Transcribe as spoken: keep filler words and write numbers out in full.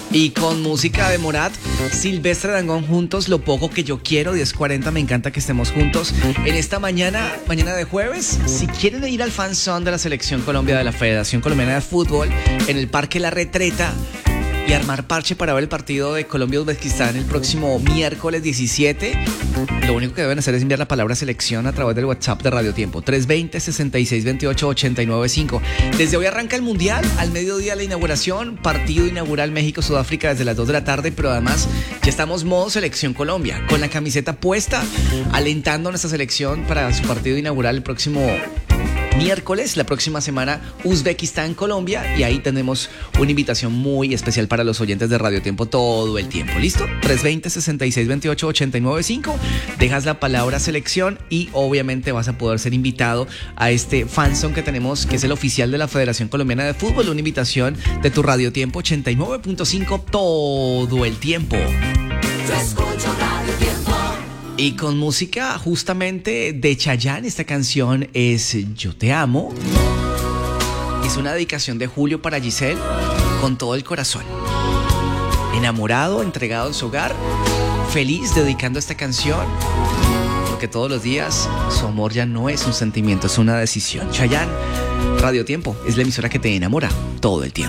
Y con música de Morat, Silvestre Dangond juntos, Lo poco que yo quiero, diez cuarenta, me encanta que estemos juntos en esta mañana, mañana de jueves. Si quieren ir al fan zone de la Selección Colombia de la Federación Colombiana de Fútbol en el Parque La Retreta y armar parche para ver el partido de Colombia-Uzbekistán el próximo miércoles diecisiete, lo único que deben hacer es enviar la palabra selección a través del WhatsApp de Radio Tiempo, tres dos cero, seis seis dos ocho, ocho nueve cinco. Desde hoy arranca el Mundial, al mediodía la inauguración, partido inaugural México-Sudáfrica desde las dos de la tarde, pero además ya estamos modo Selección Colombia, con la camiseta puesta, alentando a nuestra selección para su partido inaugural el próximo miércoles, la próxima semana, Uzbekistán, Colombia, y ahí tenemos una invitación muy especial para los oyentes de Radio Tiempo todo el tiempo. ¿Listo? tres dos cero, seis seis dos ocho, ocho nueve cinco. Dejas la palabra selección y obviamente vas a poder ser invitado a este fanzone que tenemos, que es el oficial de la Federación Colombiana de Fútbol, una invitación de tu Radio Tiempo ochenta y nueve punto cinco todo el tiempo. Yo escucho Radio Tiempo. Y con música justamente de Chayanne, esta canción es Yo te amo. Es una dedicación de Julio para Giselle con todo el corazón. Enamorado, entregado en su hogar, feliz dedicando esta canción, porque todos los días su amor ya no es un sentimiento, es una decisión. Chayanne, Radio Tiempo, es la emisora que te enamora todo el tiempo.